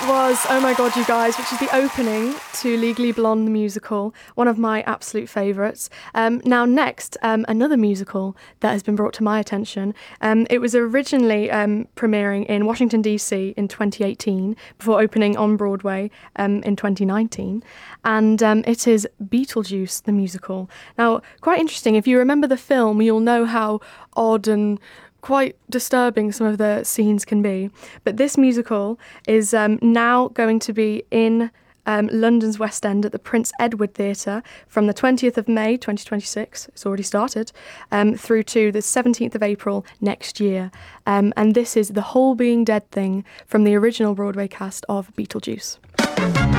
was Oh My God, You Guys, which is the opening to Legally Blonde the musical, one of my absolute favourites. Now next, another musical that has been brought to my attention. It was originally premiering in Washington DC in 2018 before opening on Broadway in 2019, and it is Beetlejuice the musical. Now, quite interesting, if you remember the film, you'll know how odd and quite disturbing some of the scenes can be. But this musical is now going to be in London's West End at the Prince Edward Theatre from the 20th of May 2026, it's already started, through to the 17th of April next year. And this is the whole being dead thing from the original Broadway cast of Beetlejuice.